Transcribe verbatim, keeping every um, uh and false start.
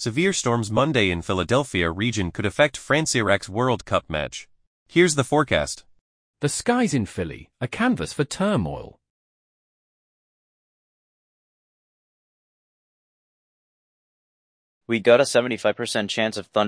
Severe storms Monday in Philadelphia region could affect France-Iraq World Cup match. Here's the forecast. The skies in Philly, a canvas for turmoil. We got a seventy-five percent chance of thunder.